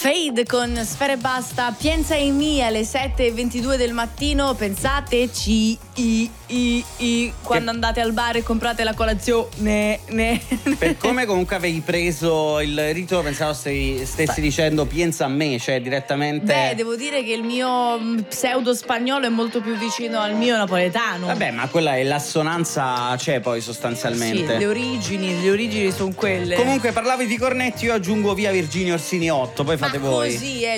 Fade con Sfera Ebbasta, Piensa in me alle 7:22 del mattino. Pensateci quando andate al bar e comprate la colazione. Per come comunque avevi preso il rito, pensavo stessi dicendo pensa a me, cioè direttamente. Beh, devo dire che il mio pseudo spagnolo è molto più vicino al mio napoletano. Vabbè, ma quella è l'assonanza, c'è poi sostanzialmente. Sì, le origini sono quelle. Comunque parlavi di cornetti, io aggiungo via Virginio Orsini 8, poi fate voi. Così